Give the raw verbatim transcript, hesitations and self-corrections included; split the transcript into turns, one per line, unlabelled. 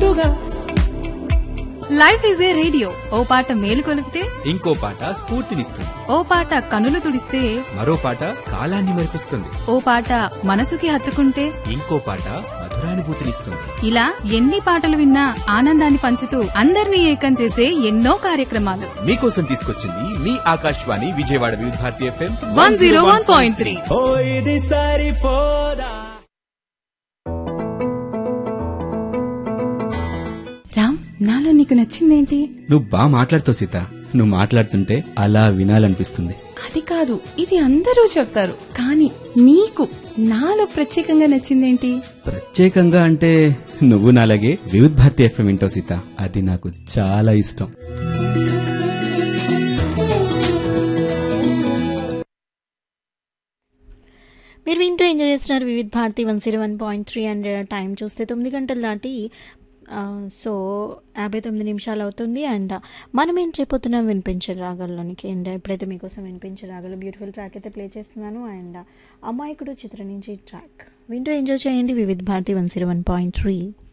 తోడుగా.
Life is a radio, ఓ పాట మేలు కొలిపితే
ఇంకో పాట స్ఫూర్తినిస్తుంది.
ఓ పాట కనులు తుడిస్తే
మరో పాట కాలాన్ని మరిపిస్తుంది.
ఓ పాట మనసుకి హత్తుకుంటే
ఇంకో పాట మధురానుభూతినిస్తుంది.
ఇలా ఎన్ని పాటలు విన్నా ఆనందాన్ని పంచుతూ అందరినీ ఏకం చేసే ఎన్నో కార్యక్రమాలు
మీకోసం తీసుకొచ్చింది మీ ఆకాశవాణి విజయవాడ వివిధ Bharati FM
one zero one point three.
ఓ ఇది సరిపోదా.
రామ్, నాలో నీకు నచ్చిందేంటి?
నువ్వు బాగా మాట్లాడుతావు సీత. నువ్వు మాట్లాడుతుంటే అలా వినాలనిపిస్తుంది.
అది కాదు, ఇది అందరూ చెప్తారు, కానీ నీకు నాలో ప్రత్యేకంగా నచ్చిందేంటి?
ప్రత్యేకంగా అంటే నువ్వు నాలాగే వివిధ భారతి ఎఫ్ఎం వింటావు సీత. అది నాకు చాలా ఇష్టం.
మీరు వింటూ ఎంజాయ్ చేస్తున్నారు వివిధ Bharati one zero one point three and time చూస్తే తొమ్మిది గంటలు దాటి సో యాభై తొమ్మిది నిమిషాలు అవుతుంది. అండ్ మనం ఏంటి రేపోతున్నాం వినిపించే రాగల్లోనికి. అండ్ ఎప్పుడైతే మీకోసం వినిపించే రాగలు బ్యూటిఫుల్ ట్రాక్ అయితే ప్లే చేస్తున్నాను. అండ్ అమాయకుడు చిత్రం నుంచి ట్రాక్ వింటూ ఎంజాయ్ చేయండి వివిధ Bharati one zero one point three.